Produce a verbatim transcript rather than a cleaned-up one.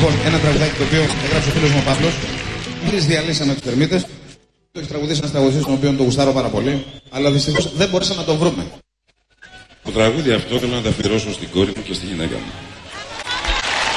Λοιπόν, ένα τραγουδάκι το οποίο έγραψε ο φίλος μου ο Παύλος. Τρεις διαλύσαμε τους Τερμίτες. Το έχει τραγουδήσει ένας τραγουδιστής τον οποίο τον γουστάρω πάρα πολύ. Αλλά δυστυχώς δεν μπορέσαμε να το βρούμε. Το τραγούδι αυτό θέλω να τα αφιερώσω στην κόρη μου και στη γυναίκα μου.